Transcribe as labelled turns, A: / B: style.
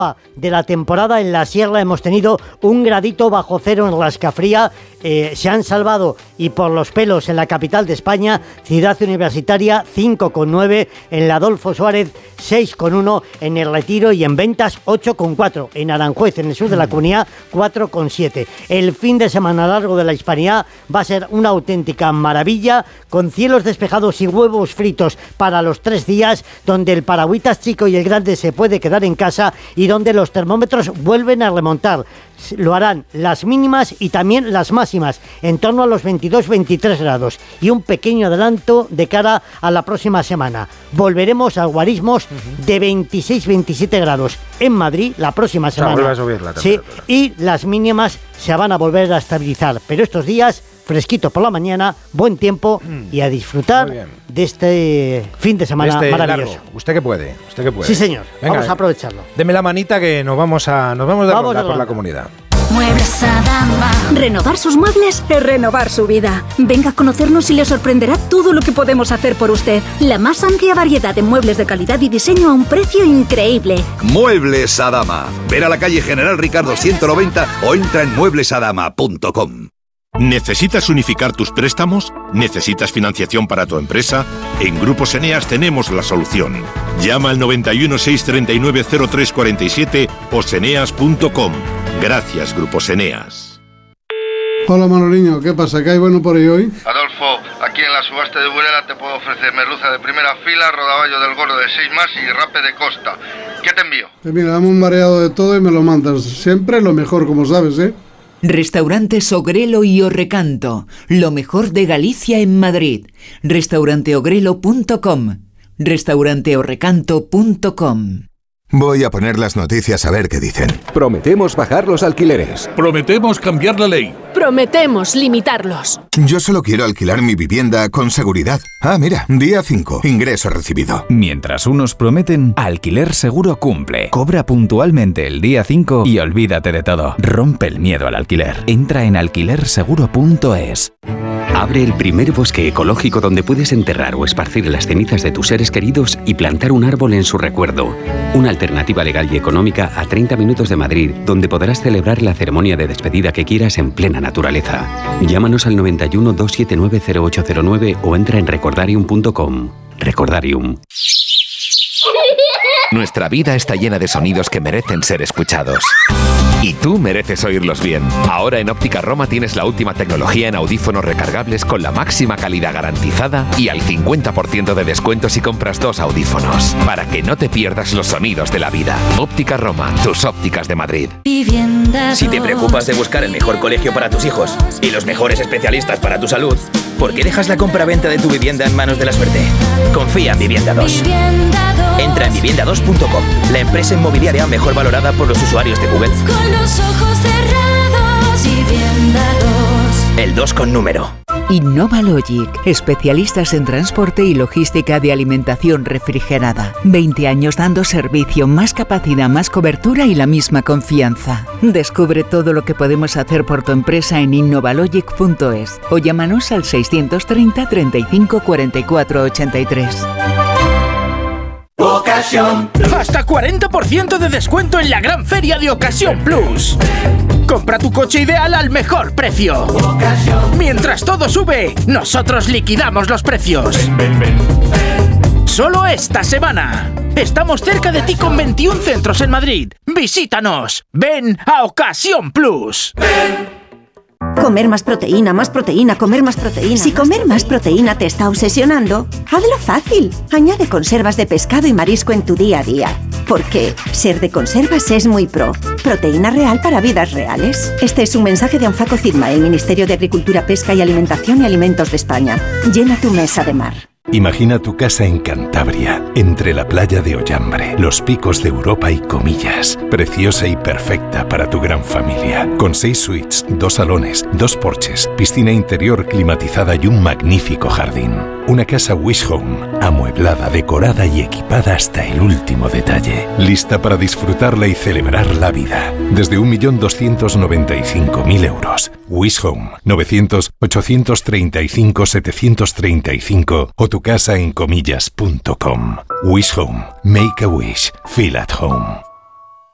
A: de la temporada en la sierra hemos tenido 1 gradito bajo cero en Rascafría. Se han salvado y por los pelos en la capital de España, Ciudad Universitaria 5,9, en la Adolfo Suárez 6,1, en El Retiro y en Ventas 8,4, en Aranjuez, en el sur de la comunidad 4,7. El fin de semana largo de la Hispanidad va a ser una auténtica maravilla, con cielos despejados y huevos fritos para los 3 días, donde el paragüitas chico y el grande se puede quedar en casa y donde los termómetros vuelven a remontar. Lo harán las mínimas y también las máximas, en torno a los 22-23 grados. Y un pequeño adelanto de cara a la próxima semana. Volveremos a guarismos de 26-27 grados en Madrid la próxima semana.
B: Vuelve a subir la temperatura.
A: Sí, y las mínimas se van a volver a estabilizar. Pero estos días, fresquito por la mañana, buen tiempo y a disfrutar de este fin de semana maravilloso.
B: Largo. ¿Usted qué puede?
A: Sí, señor.
B: Venga,
A: vamos a aprovecharlo.
B: Deme la manita que nos vamos a ronda por la comunidad.
C: Muebles Adama. Renovar sus muebles es renovar su vida. Venga a conocernos y le sorprenderá todo lo que podemos hacer por usted. La más amplia variedad de muebles de calidad y diseño a un precio increíble.
D: Muebles Adama. Ver a la calle General Ricardo 190 o entra en mueblesadama.com.
E: ¿Necesitas unificar tus préstamos? ¿Necesitas financiación para tu empresa? En Grupos Eneas tenemos la solución. Llama al 91 639 0347 o seneas.com. Gracias, Grupos Eneas.
F: Hola Manoliño, ¿qué pasa? ¿Qué hay bueno por ahí hoy?
G: Adolfo, aquí en la subasta de Burela te puedo ofrecer merluza de primera fila, rodaballo del gordo de 6 más y rape de costa. ¿Qué te envío?
F: Mira, dame un variado de todo y me lo mandas. Siempre lo mejor, como sabes, ¿eh?
H: Restaurantes Ogrelo y Orrecanto, lo mejor de Galicia en Madrid. Restauranteogrelo.com, restauranteorrecanto.com.
I: Voy a poner las noticias a ver qué dicen.
J: Prometemos bajar los alquileres.
K: Prometemos cambiar la ley.
L: Prometemos limitarlos.
I: Yo solo quiero alquilar mi vivienda con seguridad. Ah, mira, día 5, ingreso recibido.
M: Mientras unos prometen, Alquiler Seguro cumple. Cobra puntualmente el día 5 y olvídate de todo. Rompe el miedo al alquiler. Entra en alquilerseguro.es.
N: Abre el primer bosque ecológico donde puedes enterrar o esparcir las cenizas de tus seres queridos y plantar un árbol en su recuerdo. Una alternativa legal y económica a 30 minutos de Madrid, donde podrás celebrar la ceremonia de despedida que quieras en plena naturaleza. Llámanos al 91 279 0809 o entra en recordarium.com. Recordarium.
O: Nuestra vida está llena de sonidos que merecen ser escuchados. Y tú mereces oírlos bien. Ahora en Óptica Roma tienes la última tecnología en audífonos recargables con la máxima calidad garantizada y al 50% de descuento si compras 2 audífonos. Para que no te pierdas los sonidos de la vida. Óptica Roma, tus ópticas de Madrid.
P: Si te preocupas de buscar el mejor colegio para tus hijos y los mejores especialistas para tu salud, ¿por qué dejas la compraventa de tu vivienda en manos de la suerte? Confía en Vivienda 2. Entra en vivienda2.com, la empresa inmobiliaria mejor valorada por los usuarios de Google.
C: Con los ojos cerrados, Vivienda 2.
P: El 2 con número.
H: InnovaLogic, especialistas en transporte y logística de alimentación refrigerada. 20 años dando servicio, más capacidad, más cobertura y la misma confianza. Descubre todo lo que podemos hacer por tu empresa en innovalogic.es o llámanos al 630 35 44 83.
Q: Ocasión. Hasta 40% de descuento en la gran feria de Ocasión Plus. Compra tu coche ideal al mejor precio. Mientras todo sube, nosotros liquidamos los precios. Solo esta semana. Estamos cerca de ti con 21 centros en Madrid. Visítanos. Ven a Ocasión Plus.
R: Comer más proteína, comer más proteína. Si comer más proteína te está obsesionando, hazlo fácil. Añade conservas de pescado y marisco en tu día a día. Porque ser de conservas es muy pro. Proteína real para vidas reales. Este es un mensaje de Anfaco Cidma, el Ministerio de Agricultura, Pesca y Alimentación y Alimentos de España. Llena tu mesa de mar.
S: Imagina tu casa en Cantabria, entre la playa de Ollambre, los picos de Europa y Comillas. Preciosa y perfecta para tu gran familia. Con 6 suites, 2 salones, 2 porches, piscina interior climatizada y un magnífico jardín. Una casa Wish Home, amueblada, decorada y equipada hasta el último detalle. Lista para disfrutarla y celebrar la vida. Desde 1.295.000 euros. Wish Home, 900-835-735 o tu casa en comillas.com. Wish Home. Make a wish. Feel at home.